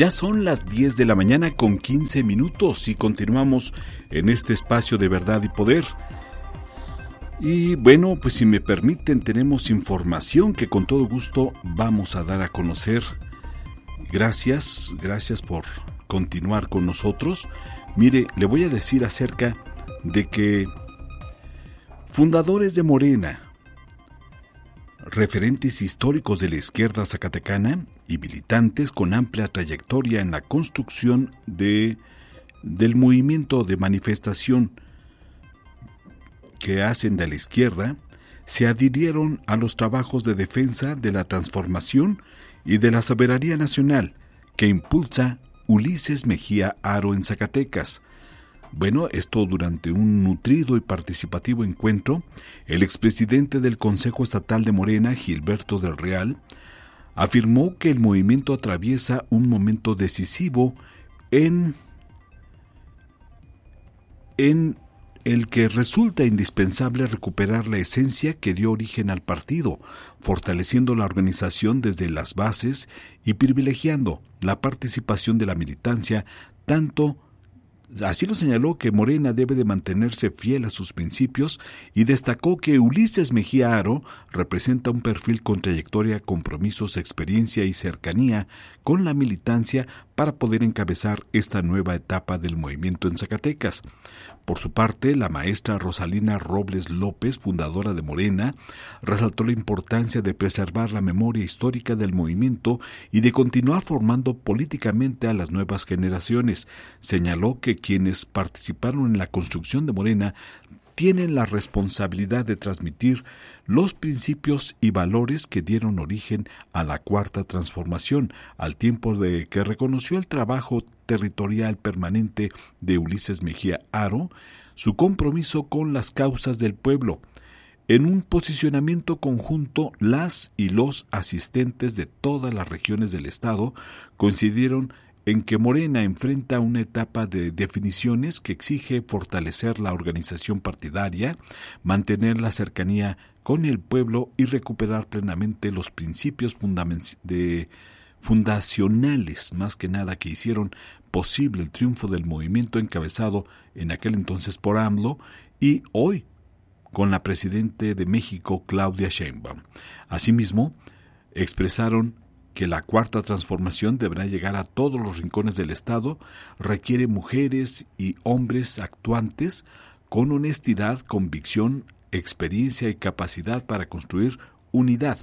Ya son las 10 de la mañana con 15 minutos y continuamos en este espacio de verdad y poder. Y bueno, pues si me permiten, tenemos información que con todo gusto vamos a dar a conocer. Gracias por continuar con nosotros. Mire, le voy a decir acerca de que fundadores de Morena, referentes históricos de la izquierda zacatecana y militantes con amplia trayectoria en la construcción del movimiento de manifestación que hacen de la izquierda, se adhirieron a los trabajos de defensa de la transformación y de la soberanía nacional que impulsa Ulises Mejía Haro en Zacatecas. Bueno, esto durante un nutrido y participativo encuentro, el expresidente del Consejo Estatal de Morena, Gilberto del Real, afirmó que el movimiento atraviesa un momento decisivo en el que resulta indispensable recuperar la esencia que dio origen al partido, fortaleciendo la organización desde las bases y privilegiando la participación de la militancia tanto. Así lo señaló que Morena debe de mantenerse fiel a sus principios y destacó que Ulises Mejía Haro representa un perfil con trayectoria, compromisos, experiencia y cercanía con la militancia para poder encabezar esta nueva etapa del movimiento en Zacatecas. Por su parte, la maestra Rosalina Robles López, fundadora de Morena, resaltó la importancia de preservar la memoria histórica del movimiento y de continuar formando políticamente a las nuevas generaciones. Señaló que quienes participaron en la construcción de Morena tienen la responsabilidad de transmitir los principios y valores que dieron origen a la Cuarta Transformación, al tiempo de que reconoció el trabajo territorial permanente de Ulises Mejía Haro, su compromiso con las causas del pueblo. En un posicionamiento conjunto, las y los asistentes de todas las regiones del Estado coincidieron en que Morena enfrenta una etapa de definiciones que exige fortalecer la organización partidaria, mantener la cercanía con el pueblo y recuperar plenamente los principios fundacionales, más que nada, que hicieron posible el triunfo del movimiento encabezado en aquel entonces por AMLO y hoy con la presidenta de México, Claudia Sheinbaum. Asimismo, expresaron que la Cuarta Transformación deberá llegar a todos los rincones del Estado, requiere mujeres y hombres actuantes con honestidad, convicción, experiencia y capacidad para construir unidad,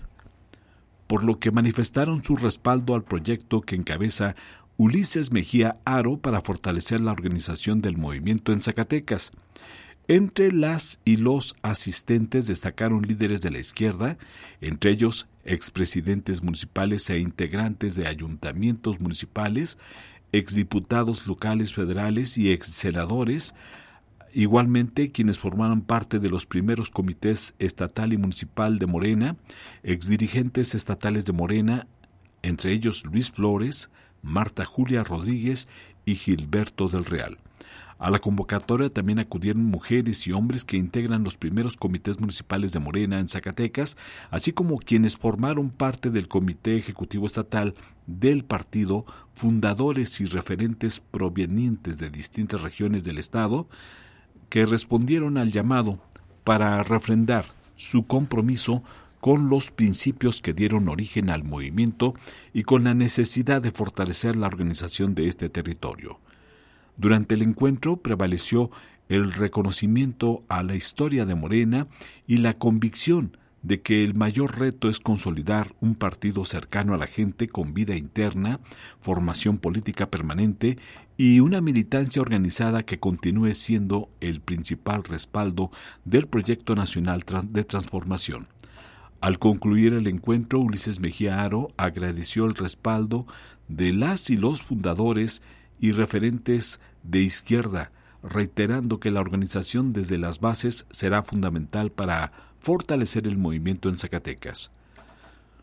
por lo que manifestaron su respaldo al proyecto que encabeza Ulises Mejía Haro para fortalecer la organización del movimiento en Zacatecas. Entre las y los asistentes destacaron líderes de la izquierda, entre ellos expresidentes municipales e integrantes de ayuntamientos municipales, exdiputados locales federales y exsenadores, igualmente quienes formaron parte de los primeros comités estatal y municipal de Morena, exdirigentes estatales de Morena, entre ellos Luis Flores, Marta Julia Rodríguez y Gilberto del Real. A la convocatoria también acudieron mujeres y hombres que integran los primeros comités municipales de Morena en Zacatecas, así como quienes formaron parte del Comité Ejecutivo Estatal del partido, fundadores y referentes provenientes de distintas regiones del Estado, que respondieron al llamado para refrendar su compromiso con los principios que dieron origen al movimiento y con la necesidad de fortalecer la organización de este territorio. Durante el encuentro prevaleció el reconocimiento a la historia de Morena y la convicción de que el mayor reto es consolidar un partido cercano a la gente con vida interna, formación política permanente y una militancia organizada que continúe siendo el principal respaldo del proyecto nacional de transformación. Al concluir el encuentro, Ulises Mejía Haro agradeció el respaldo de las y los fundadores y referentes de izquierda, reiterando que la organización desde las bases será fundamental para fortalecer el movimiento en Zacatecas.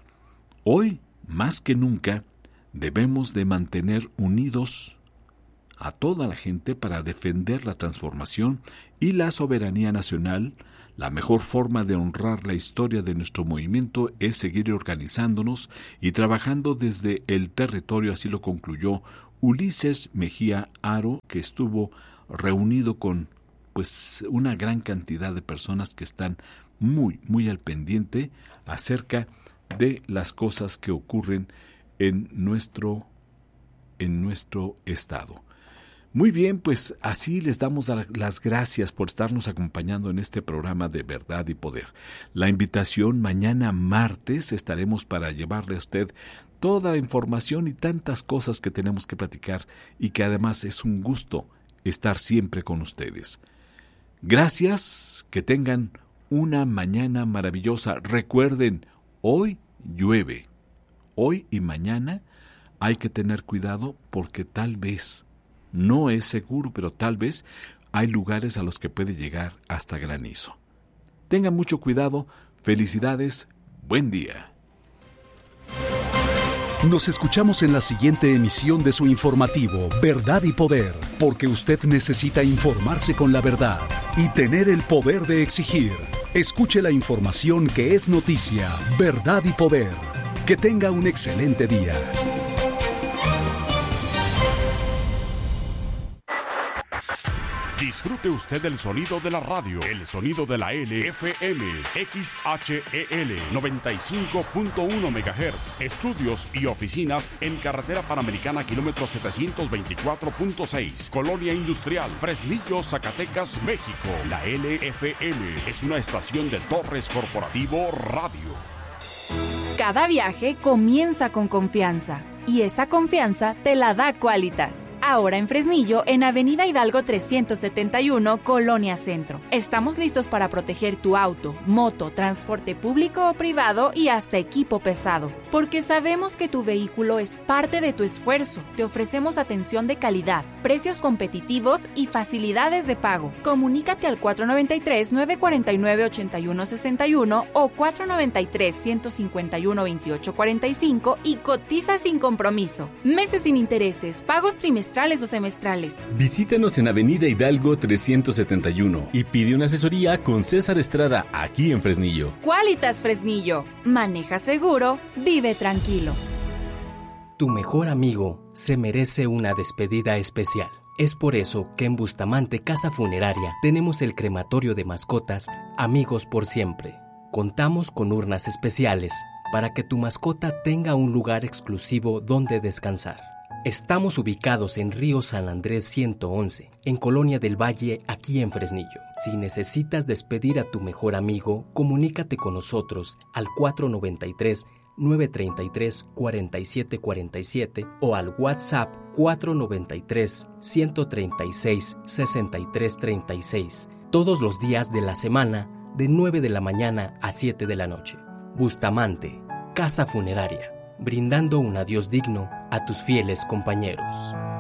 Hoy, más que nunca, debemos de mantener unidos a toda la gente para defender la transformación y la soberanía nacional. La mejor forma de honrar la historia de nuestro movimiento es seguir organizándonos y trabajando desde el territorio, así lo concluyó Ulises Mejía Haro, que estuvo reunido con una gran cantidad de personas que están muy al pendiente acerca de las cosas que ocurren en nuestro estado. Muy bien, pues así les damos las gracias por estarnos acompañando en este programa de Verdad y Poder. La invitación: mañana martes estaremos para llevarle a usted toda la información y tantas cosas que tenemos que platicar, y que además es un gusto estar siempre con ustedes. Gracias, que tengan una mañana maravillosa. Recuerden, hoy llueve. Hoy y mañana hay que tener cuidado porque tal vez, no es seguro, pero tal vez hay lugares a los que puede llegar hasta granizo. Tengan mucho cuidado. Felicidades. Buen día. Nos escuchamos en la siguiente emisión de su informativo Verdad y Poder, porque usted necesita informarse con la verdad y tener el poder de exigir. Escuche la información que es noticia. Verdad y Poder. Que tenga un excelente día. Disfrute usted el sonido de la radio, el sonido de la LFM, XHEL 95.1 MHz, estudios y oficinas en Carretera Panamericana, kilómetro 724.6, Colonia Industrial, Fresnillo, Zacatecas, México. La LFM es una estación de Torres Corporativo Radio. Cada viaje comienza con confianza. Y esa confianza te la da Quálitas. Ahora en Fresnillo, en Avenida Hidalgo 371, Colonia Centro. Estamos listos para proteger tu auto, moto, transporte público o privado y hasta equipo pesado. Porque sabemos que tu vehículo es parte de tu esfuerzo. Te ofrecemos atención de calidad, precios competitivos y facilidades de pago. Comunícate al 493-949-8161 o 493-151-2845 y cotiza sin compromiso. Meses sin intereses, pagos trimestrales o semestrales. Visítanos en Avenida Hidalgo 371 y pide una asesoría con César Estrada aquí en Fresnillo. Quálitas Fresnillo. Maneja seguro, vive tranquilo. Tu mejor amigo se merece una despedida especial. Es por eso que en Bustamante Casa Funeraria tenemos el crematorio de mascotas Amigos por Siempre. Contamos con urnas especiales para que tu mascota tenga un lugar exclusivo donde descansar. Estamos ubicados en Río San Andrés 111, en Colonia del Valle, aquí en Fresnillo. Si necesitas despedir a tu mejor amigo, comunícate con nosotros al 493-933-4747 o al WhatsApp 493-136-6336, todos los días de la semana, de 9 de la mañana a 7 de la noche. Bustamante, Casa Funeraria, brindando un adiós digno a tus fieles compañeros.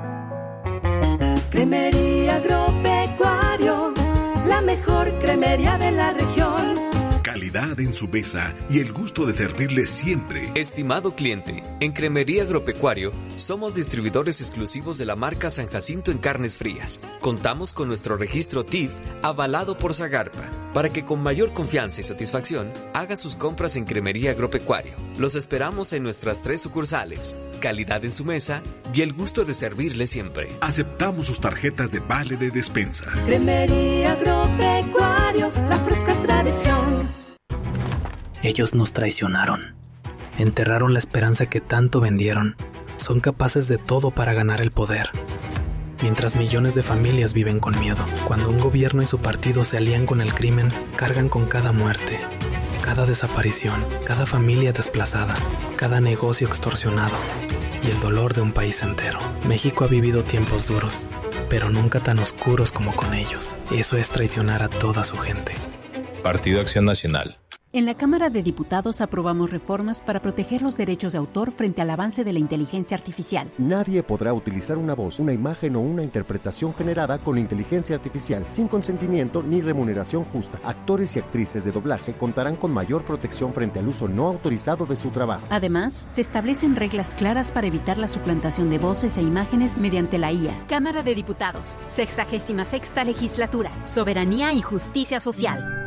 Cremería Agropecuario, la mejor cremería de la región. Calidad en su mesa y el gusto de servirle siempre. Estimado cliente, en Cremería Agropecuario somos distribuidores exclusivos de la marca San Jacinto en carnes frías. Contamos con nuestro registro TIF avalado por Zagarpa, para que con mayor confianza y satisfacción haga sus compras en Cremería Agropecuario. Los esperamos en nuestras 3 sucursales. Calidad en su mesa y el gusto de servirle siempre. Aceptamos sus tarjetas de vale de despensa. Cremería Agropecuario, la fresca tradición. Ellos nos traicionaron. Enterraron la esperanza que tanto vendieron. Son capaces de todo para ganar el poder. Mientras millones de familias viven con miedo. Cuando un gobierno y su partido se alían con el crimen, cargan con cada muerte, cada desaparición, cada familia desplazada, cada negocio extorsionado y el dolor de un país entero. México ha vivido tiempos duros, pero nunca tan oscuros como con ellos. Eso es traicionar a toda su gente. Partido Acción Nacional. En la Cámara de Diputados aprobamos reformas para proteger los derechos de autor frente al avance de la inteligencia artificial. Nadie podrá utilizar una voz, una imagen o una interpretación generada con inteligencia artificial sin consentimiento ni remuneración justa. Actores y actrices de doblaje contarán con mayor protección frente al uso no autorizado de su trabajo. Además, se establecen reglas claras para evitar la suplantación de voces e imágenes mediante la IA. Cámara de Diputados, 66ª Legislatura, Soberanía y Justicia Social.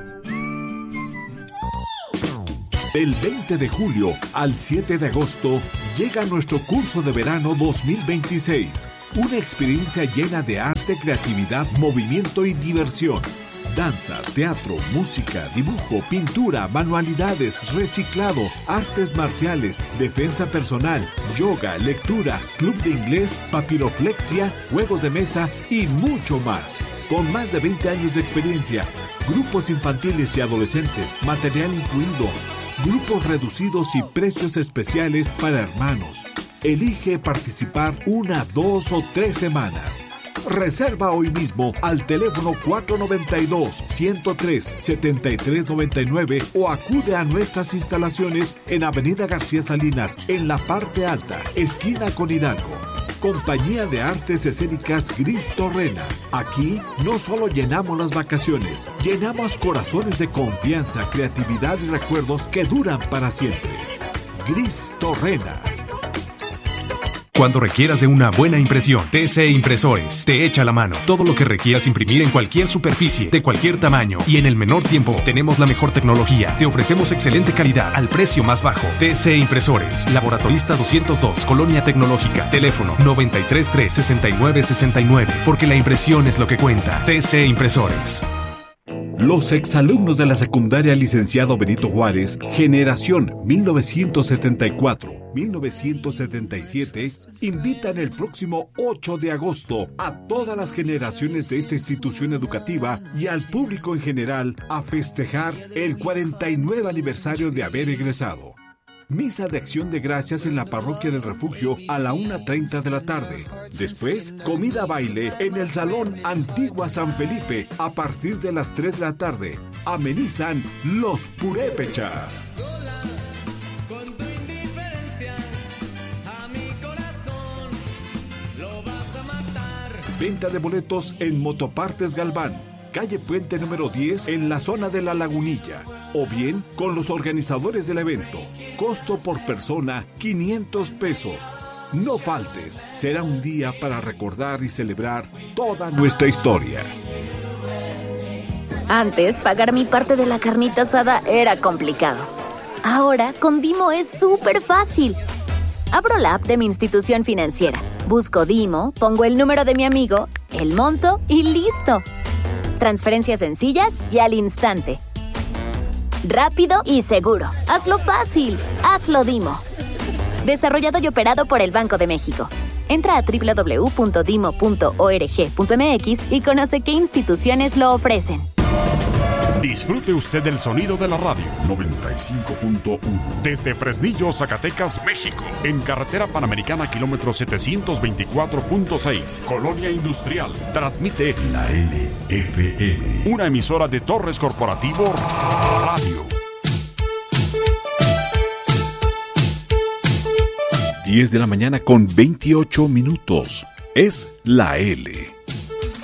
Del 20 de julio al 7 de agosto llega nuestro curso de verano 2026. Una experiencia llena de arte, creatividad, movimiento y diversión. Danza, teatro, música, dibujo, pintura, manualidades, reciclado, artes marciales, defensa personal, yoga, lectura, club de inglés, papiroflexia, juegos de mesa y mucho más. Con más de 20 años de experiencia, grupos infantiles y adolescentes, material incluido, grupos reducidos y precios especiales para hermanos. Elige participar 1, 2 o 3 semanas. Reserva hoy mismo al teléfono 492-103-7399 o acude a nuestras instalaciones en Avenida García Salinas, en la parte alta, esquina con Hidalgo. Compañía de Artes Escénicas Gris Torrena. Aquí no solo llenamos las vacaciones, llenamos corazones de confianza, creatividad y recuerdos que duran para siempre. Gris Torrena. Cuando requieras de una buena impresión, TC Impresores te echa la mano. Todo lo que requieras imprimir en cualquier superficie, de cualquier tamaño y en el menor tiempo, tenemos la mejor tecnología. Te ofrecemos excelente calidad al precio más bajo. TC Impresores, Laboratoristas 202, Colonia Tecnológica. Teléfono 933-6969. Porque la impresión es lo que cuenta. TC Impresores. Los exalumnos de la secundaria Licenciado Benito Juárez, generación 1974-1977, invitan el próximo 8 de agosto a todas las generaciones de esta institución educativa y al público en general a festejar el 49 aniversario de haber egresado. Misa de acción de gracias en la Parroquia del Refugio a la 1:30 de la tarde. Después, comida baile en el Salón Antigua San Felipe a partir de las 3 de la tarde. Amenizan los purépechas. Venta de boletos en Motopartes Galván, calle Puente número 10 en la zona de La Lagunilla, o bien con los organizadores del evento. Costo por persona, 500 pesos. No faltes, será un día para recordar y celebrar toda nuestra historia. Antes, pagar mi parte de la carnita asada era complicado. Ahora, con Dimo es súper fácil. Abro la app de mi institución financiera, busco Dimo, pongo el número de mi amigo, el monto y ¡listo! Transferencias sencillas y al instante. Rápido y seguro. Hazlo fácil. Hazlo Dimo. Desarrollado y operado por el Banco de México. Entra a www.dimo.org.mx y conoce qué instituciones lo ofrecen. Disfrute usted del sonido de la radio 95.1 desde Fresnillo, Zacatecas, México, en carretera panamericana kilómetro 724.6, Colonia Industrial. Transmite la LFM, una emisora de Torres Corporativo Radio. 10 de la mañana con 28 minutos. Es la L.